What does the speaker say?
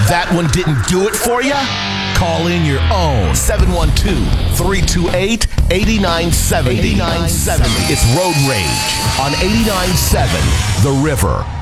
That one didn't do it for you? Call in your own 712-328-8970. It's Road Rage on 89.7 The River.